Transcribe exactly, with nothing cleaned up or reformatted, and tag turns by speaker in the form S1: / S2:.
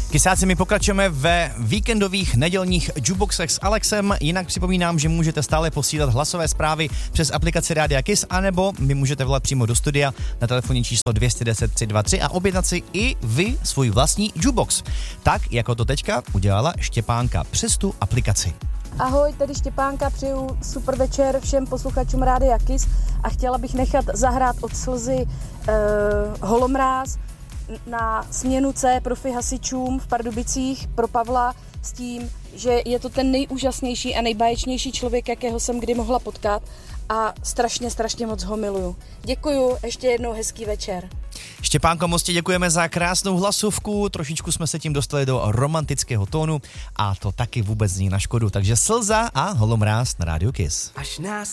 S1: Kysáci, my pokračujeme ve víkendových nedělních jukeboxech s Alexem. Jinak připomínám, že můžete stále posílat hlasové zprávy přes aplikaci Rádia Kiss, anebo mi můžete volat přímo do studia na telefonní číslo dvě jedna nula tři dva tři a objednat si i vy svůj vlastní jukebox. Tak, jako to teďka udělala Štěpánka přes tu aplikaci.
S2: Ahoj, tady Štěpánka, přeju super večer všem posluchačům Rádia Kiss a chtěla bych nechat zahrát od Slzy eh, Holomráz na směnu C profi hasičům v Pardubicích pro Pavla s tím, že je to ten nejúžasnější a nejbáječnější člověk, jakého jsem kdy mohla potkat a strašně, strašně moc ho miluju. Děkuju, ještě jednou hezký večer.
S1: Štěpánko, moc ti děkujeme za krásnou hlasovku, trošičku jsme se tím dostali do romantického tónu a to taky vůbec není na škodu, takže Slza a Holomráz na Rádiu Kiss.
S3: Až nás